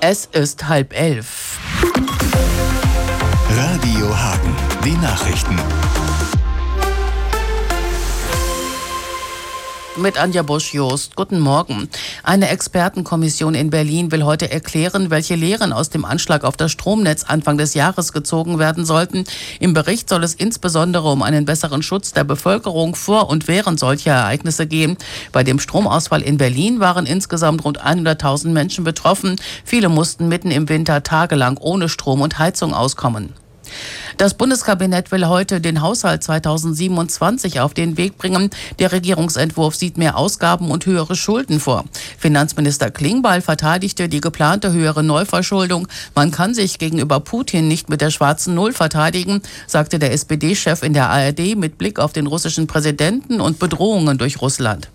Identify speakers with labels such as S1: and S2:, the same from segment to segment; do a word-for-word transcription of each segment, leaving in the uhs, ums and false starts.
S1: Es ist halb elf.
S2: Radio Hagen, die Nachrichten.
S1: Mit Anja Busch-Jost. Guten Morgen. Eine Expertenkommission in Berlin will heute erklären, welche Lehren aus dem Anschlag auf das Stromnetz Anfang des Jahres gezogen werden sollten. Im Bericht soll es insbesondere um einen besseren Schutz der Bevölkerung vor und während solcher Ereignisse gehen. Bei dem Stromausfall in Berlin waren insgesamt rund hunderttausend Menschen betroffen. Viele mussten mitten im Winter tagelang ohne Strom und Heizung auskommen. Das Bundeskabinett will heute den Haushalt zweitausendsiebenundzwanzig auf den Weg bringen. Der Regierungsentwurf sieht mehr Ausgaben und höhere Schulden vor. Finanzminister Klingbeil verteidigte die geplante höhere Neuverschuldung. Man kann sich gegenüber Putin nicht mit der schwarzen Null verteidigen, sagte der S P D-Chef in der A R D mit Blick auf den russischen Präsidenten und Bedrohungen durch Russland.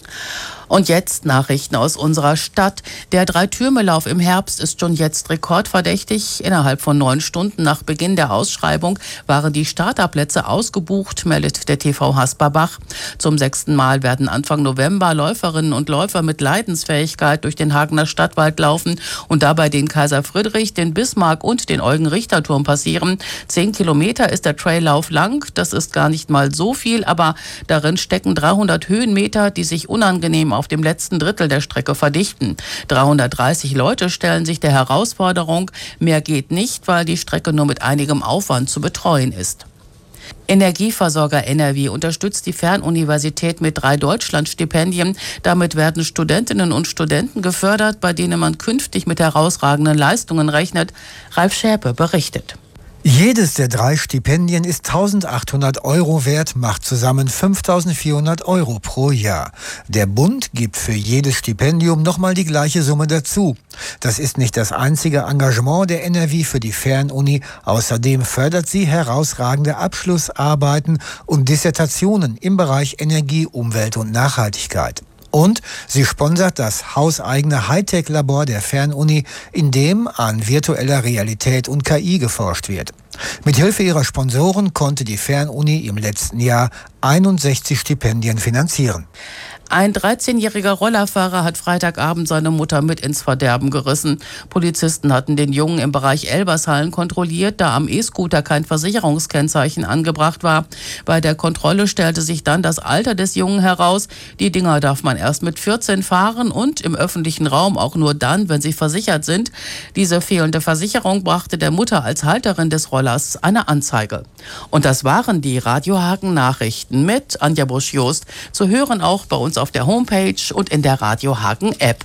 S1: Und jetzt Nachrichten aus unserer Stadt. Der Dreitürmelauf im Herbst ist schon jetzt rekordverdächtig. Innerhalb von neun Stunden nach Beginn der Ausschreibung waren die Starterplätze ausgebucht, meldet der T V Hasperbach. Zum sechsten Mal werden Anfang November Läuferinnen und Läufer mit Leidensfähigkeit durch den Hagener Stadtwald laufen und dabei den Kaiser Friedrich, den Bismarck und den Eugen-Richter-Turm passieren. Zehn Kilometer ist der Traillauf lang. Das ist gar nicht mal so viel, aber darin stecken dreihundert Höhenmeter, die sich unangenehm auf dem letzten Drittel der Strecke verdichten. dreihundertdreißig Leute stellen sich der Herausforderung. Mehr geht nicht, weil die Strecke nur mit einigem Aufwand zu betreuen ist. Energieversorger N R W unterstützt die Fernuniversität mit drei Deutschlandstipendien. Damit werden Studentinnen und Studenten gefördert, bei denen man künftig mit herausragenden Leistungen rechnet. Ralf Schäpe berichtet.
S3: Jedes der drei Stipendien ist eintausendachthundert Euro wert, macht zusammen fünftausendvierhundert Euro pro Jahr. Der Bund gibt für jedes Stipendium nochmal die gleiche Summe dazu. Das ist nicht das einzige Engagement der N R W für die Fernuni. Außerdem fördert sie herausragende Abschlussarbeiten und Dissertationen im Bereich Energie, Umwelt und Nachhaltigkeit. Und sie sponsert das hauseigene Hightech-Labor der Fernuni, in dem an virtueller Realität und K I geforscht wird. Mit Hilfe ihrer Sponsoren konnte die Fernuni im letzten Jahr einundsechzig Stipendien finanzieren.
S1: Ein dreizehnjähriger Rollerfahrer hat Freitagabend seine Mutter mit ins Verderben gerissen. Polizisten hatten den Jungen im Bereich Elbershallen kontrolliert, da am E-Scooter kein Versicherungskennzeichen angebracht war. Bei der Kontrolle stellte sich dann das Alter des Jungen heraus. Die Dinger darf man erst mit vierzehn fahren und im öffentlichen Raum auch nur dann, wenn sie versichert sind. Diese fehlende Versicherung brachte der Mutter als Halterin des Rollers eine Anzeige. Und das waren die Radio Hagen Nachrichten mit Anja Busch-Jost. Zu hören auch bei uns auf der Homepage und in der Radio Hagen App.